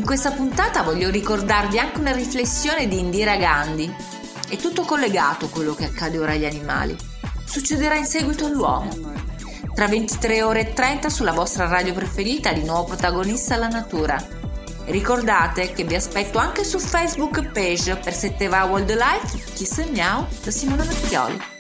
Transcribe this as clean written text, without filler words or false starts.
In questa puntata voglio ricordarvi anche una riflessione di Indira Gandhi. È tutto collegato quello che accade ora agli animali. Succederà in seguito all'uomo. Tra 23 ore e 30 sulla vostra radio preferita, di nuovo protagonista la natura. Ricordate che vi aspetto anche su Facebook page per 7 va Wildlife. Kiss e miau da Simona Vecchioli.